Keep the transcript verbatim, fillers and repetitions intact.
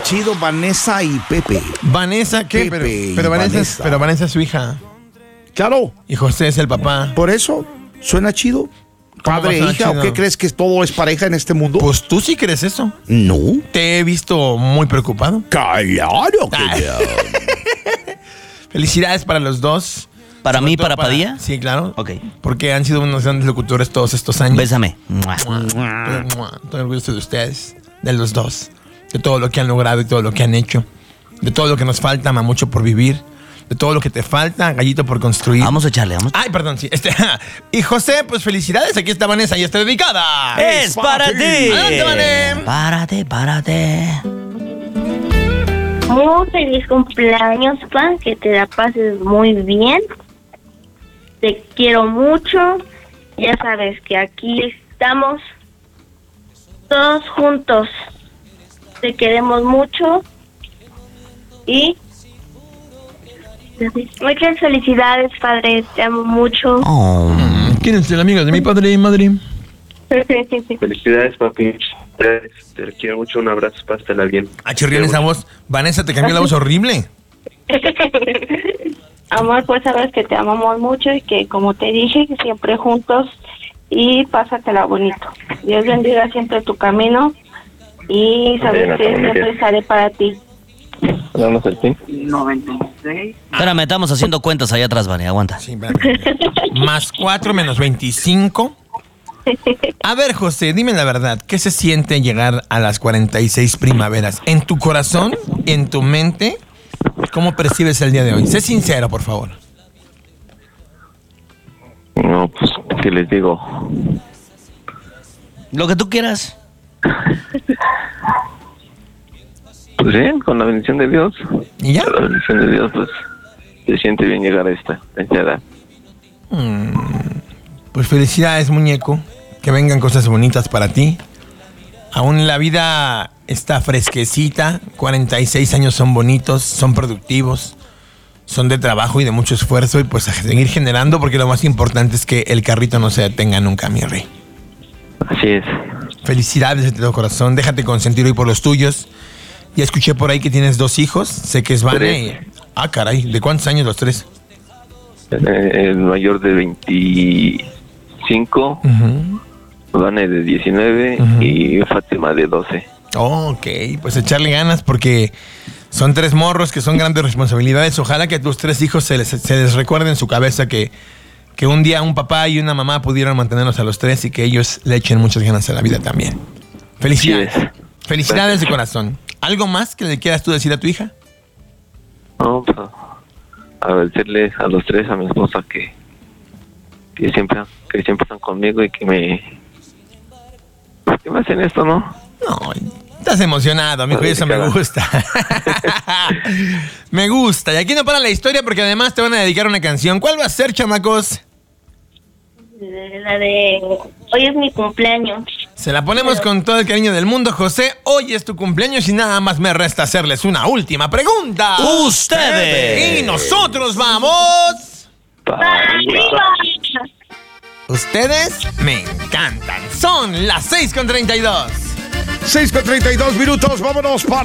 suena chido Vanessa y Pepe. ¿Vanessa qué? Pepe pero, y pero, Vanessa, Vanessa. Es, pero Vanessa es su hija. Claro. Y José es el papá. Por eso, suena chido. Padre e hija, chido? ¿o qué crees que todo es pareja en este mundo? Pues tú sí crees eso. No. Te he visto muy preocupado. Claro que no. Felicidades para los dos. ¿Para Sobre mí, todo para Padilla? Sí, claro. Ok. Porque han sido unos grandes locutores todos estos años. Bésame. Mua, mua. Estoy orgulloso de ustedes, de los dos, de todo lo que han logrado y todo lo que han hecho, de todo lo que nos falta, Mamucho, por vivir, de todo lo que te falta, Gallito, por construir. Vamos a echarle, vamos. Ay, perdón, sí. Este, y José, pues felicidades, aquí está Vanessa y está dedicada. ¡Es para ti! Adelante, Vané. Párate, párate. Muy feliz cumpleaños, Pan, que te la pases muy bien. Te quiero mucho. Ya sabes que aquí estamos todos juntos. Te queremos mucho. Y muchas felicidades, padre. Te amo mucho. Oh. ¿Quién es el amigo de mi padre y madre? Felicidades, papi. Te quiero mucho. Un abrazo. Pásatela bien. Ah, chirrión esa voz. Vanessa, te cambió la voz horrible. Amor, pues sabes que te amamos mucho y que, como te dije, siempre juntos y pásatela bonito. Dios bendiga siempre tu camino y sabes Bien, que familia. siempre estaré para ti. Damos el fin. Espérame, estamos haciendo cuentas allá atrás, Vane. Aguanta. Sí, espérame. Más cuatro menos veinticinco. A ver, José, dime la verdad. ¿Qué se siente llegar a las cuarenta y seis primaveras? ¿En tu corazón? ¿En tu mente? ¿Cómo percibes el día de hoy? Sé sincero, por favor. No, pues, ¿qué les digo? Lo que tú quieras. Pues bien, con la bendición de Dios. ¿Y ya? Con la bendición de Dios, pues, se siente bien llegar a esta, a esta edad. Mm, pues felicidades, muñeco. Que vengan cosas bonitas para ti. Aún la vida está fresquecita. cuarenta y seis años son bonitos, son productivos, son de trabajo y de mucho esfuerzo. Y pues a seguir generando, porque lo más importante es que el carrito no se detenga nunca, mi rey. Así es. Felicidades de todo corazón. Déjate consentir hoy por los tuyos. Ya escuché por ahí que tienes dos hijos. Sé que es Vane y... Ah, caray. ¿De cuántos años los tres? Eh, el mayor de veinticinco, Uh-huh. Vane de diecinueve Ujú. y Fátima de doce. Oh, ok, pues echarle ganas porque son tres morros que son grandes responsabilidades. Ojalá que a tus tres hijos se les, se les recuerde en su cabeza que, que un día un papá y una mamá pudieron mantenerlos a los tres y que ellos le echen muchas ganas a la vida también. Felicidades. Así es. Felicidades de corazón. ¿Algo más que le quieras tú decir a tu hija? No, pues, agradecerles a los tres, a mi esposa que, que siempre que siempre están conmigo y que me que me hacen esto, ¿no? No, estás emocionado, mijo, y eso me gusta. Me gusta. Y aquí no para la historia porque además te van a dedicar una canción. ¿Cuál va a ser, chamacos? La de hoy es mi cumpleaños. Se la ponemos con todo el cariño del mundo, José. Hoy es tu cumpleaños y nada más me resta hacerles una última pregunta. ¡Ustedes! Y nosotros vamos... ¡Arriba! Ustedes me encantan. Son las seis con treinta y dos. seis con treinta y dos minutos, vámonos para...